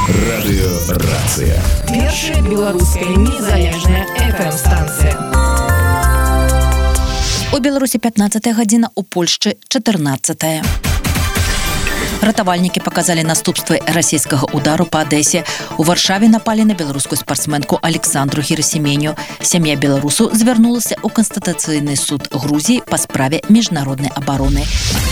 Радыёрацыя. Першая беларуская незалежная FM-станцыя. У Беларусі 15 гадзіна, у Польшчы 14. Ратавальнікі паказалі наступствы расійскага удару па Адэсе. У Варшаве напалі на беларускую спартсменку Александру Герасименю. Сям'я беларусу звярнулася ў Канстытуцыйны суд Грузіі па справе міжнароднай абароны.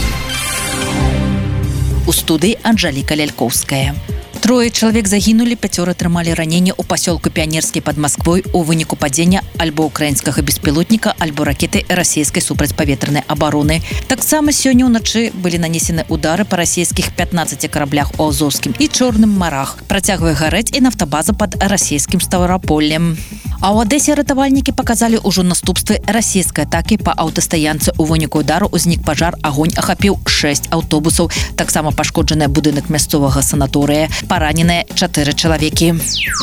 У студыі Анжаліка Лялькоўская. Трое чалавек загінулі, 5 атрымалі раненне ў пасёлку Піянерскі пад Масквой у выніку падзення альбо украінскага беспілотніка, альбо ракеты расійскай супрацьпаветранай абароны. Таксама сёння ўначы былі нанесены удары па расійскіх 15 караблях у Азовскім і Чорным марах. Працягвае гарэць і нафтабаза пад расійскім Ставраполем. А ў Адэсе ратавальнікі паказалі ўжо наступствы расійскай атакі па аўтастаянцы. У выніку удару ўзнік пажар, агонь ахапіў 6 аўтобусаў. Таксама пашкоджаны будынак мясцовага санаторыя. Параненыя 4 чалавекі.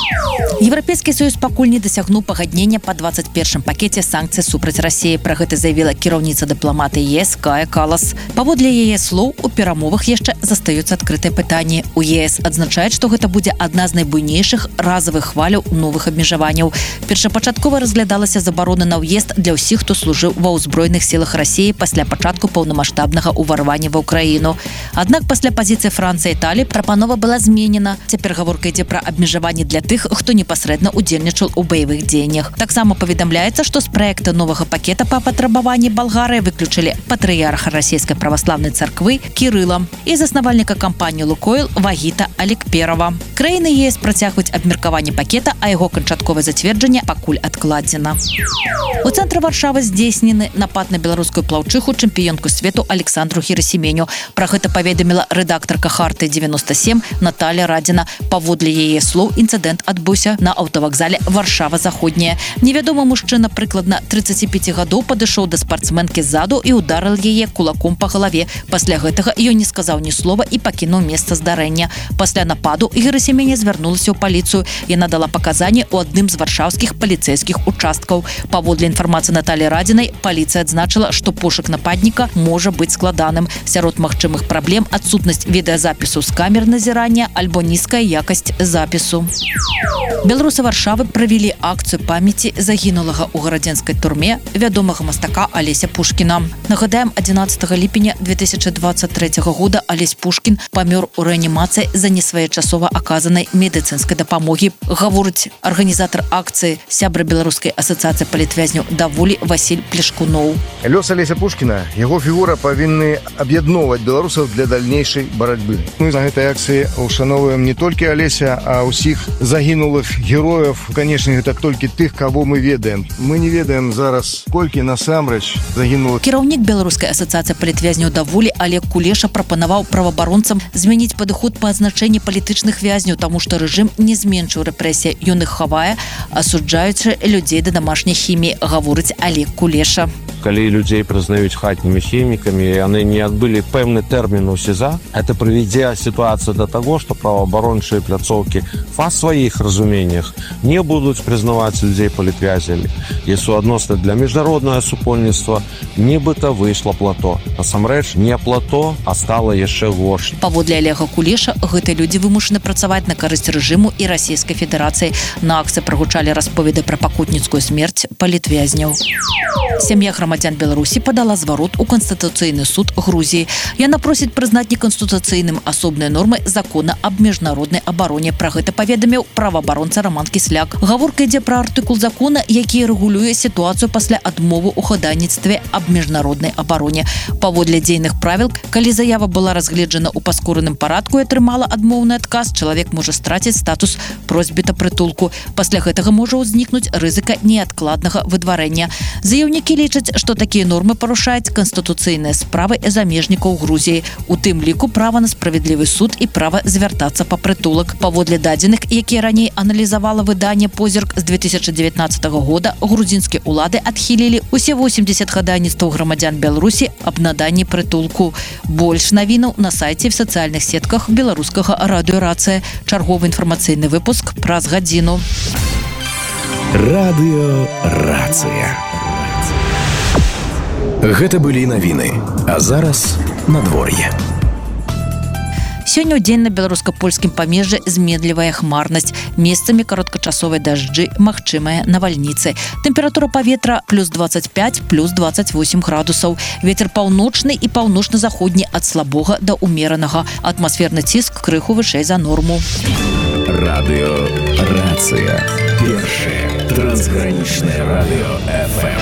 Еўрапейскі саюз пакуль не дасягнуў пагаднення па 21-м пакеце санкцый супраць Расіі. Пра гэта заявіла кіраўніца дыпламатыі ЕС Кая Калас. Паводле яе слоў, у перамовах яшчэ застаюцца адкрытыя пытанні. У ЕС адзначаюць, што гэта будзе адна з найбуйнейшых разавых хваляў новых абмежаванняў. Першапачаткова разглядалася забарона на ўезд для ўсіх, хто служыў ва ўзброеных сілах Расіі пасля пачатку паўнамаштабнага ўварвання ва ўкраіну. Аднак пасля пазіцыі Францыі і Італіі прапанова была зменена. Цяпер гаворка ідзе пра абмежаванні для тых, хто непасрэдна удзельнічаў у баявых дзеяннях. Таксама паведамляецца, што з праекта новага пакета па патрабаванні Балгарыі выключылі патрыярха расійскай праваслаўнай царквы Кірыла і заснавальніка кампаніі «Лукойл» Вагіта Алікперава. Краіны ЕС працягваюць абмеркаванне пакета, а яго канчатковае зацверджанне пакуль адкладзена. У цэнтры Варшавы здзейснены напад на беларускую плаўчыху, чэмпіёнку свету Александру Герасименю. Пра гэта паведаміла рэдактарка Харты 97 Наталя Радзіна. Паводле яе слоў, інцыдэнт адбыўся на аўтавакзале Варшава-Заходняя. Невядомы мужчына прыкладна 35 гадоў падышоў да спартсменкі ззаду і ударыў яе кулаком па галаве. Пасля гэтага ён не сказаў ні слова і пакінуў месца здарэння. Пасля нападу Герасименя звярнулася ў паліцыю. Яна дала паказанні ў адным з варшаўскіх паліцэйскіх участкаў. Паводле інфармацыі Наталі Радзінай, паліцыя адзначыла, што пошук нападніка можа быць складаным. Сярод магчымых праблем адсутнасць відэазапісу з камер назірання альбо нізкая якасць запісу. Беларусы Варшавы правялі акцыю памяці загінулага ў гарадзенскай турме вядомага мастака Алеся Пушкіна. Нагадаем, 11 ліпеня 2023 года Алесь Пушкін памёр у рэанімацыі за несвоечасова аказанай медыцынскай дапамогі. Гаворыць арганізатар акцыі, сябра Беларускай асацыяцыі палітвязняў «Даволі» Васіль Плешкуноў. Лёс Алеся Пушкіна, яго фігура павінны аб'ядноўваць беларусаў для дальнейшай барацьбы. Мы на гэтай акцыі ушановуем не толькі Алеся, а ўсіх загінулых герояў. Канешне, гэта толькі тых, каго мы ведаем. Мы не ведаем зараз, колькі насамрэч загінулых. Кіраўнік Беларускай асацыяцыі палітвязняў «Даволі» Олег Кулеша прапанаваў праваабаронцам змяніць падыход па азначэнні палітычных вязняў, таму што рэжым не зменшыў рэпрэсіі, ён іх хавае, асуджаючы людзей да дамашняй хіміі, гаворыць Олег Кулеша. Калі людзей прызнаюць хатнімі хімікамі, яны не адбылі пэўны тэрмін у СІЗА, это прывядзе сітуацыю да таго, што праваабарончыя пляцоўкі па сваіх разуменнях не будуць прызнаваць людзей палітвязнями. І суадносна для міжнароднага супольніцтва нібыта выйшла плато. Насамрэч, не плато, а стала яшчэ горш. Паводле Олега Кулеша, гэтыя людзі вымушаны працаваць на карысць рэжыму і Расійскай Федэрацыі. На акцыі прагучалі расповеды пра пакутніцкую смерць палітвязняў. Сям'я грамадзян Беларусі падала зварот у Канстытуцыйны суд Грузіі. Яна просіць прызнаць неканстытуцыйным асобныя нормы закона аб міжнароднай абароне. Пра гэта паведаміў праваабаронца Роман Кісляк. Гаворка ідзе пра артыкул закона, які рэгулюе сітуацыю пасля адмовы ў хадайніцтве аб міжнароднай абароне. Паводле дзейных правіл, калі заява была разгледжана ў паскораным парадку і атрымала адмоўны адказ, чалавек можа страціць статус просьбіта прытулку. Пасля гэтага можа ўзнікнуць рызыка неадкладнага выдварэння. Заяўнікі лічаць, што такія нормы парушаюць канстытуцыйныя справы замежнікаў Грузіі, у тым ліку права на справядлівы суд і права звяртацца па прытулак. Паводле дадзеных, якія раней аналізавала выданне «Позірк» з 2019 года, грузінскія ўлады адхілілі ўсе 80 хадайніцтваў грамадзян Беларусі аб наданні прытулку. Больш навінаў на сайце і в сацыяльных сетках беларускага радыёрацыя. Чарговы інфармацыйны выпуск праз гадзіну. Радыёрацыя. Гэта былі навіны, а зараз надвор'е. Сёння ў дзень на беларуска-польскім памежжы зменлівая хмарнасць. Месцамі кароткачасовыя дажджы, магчымыя навальніцы. Тэмпература паветра плюс 25, плюс 28 градусаў. Вецер паўночны і паўночна-заходні ад слабога да умеранага. Атмасферны ціск крыху вышэй за норму. Радио «Рация». Первое трансграничное радио ФМ.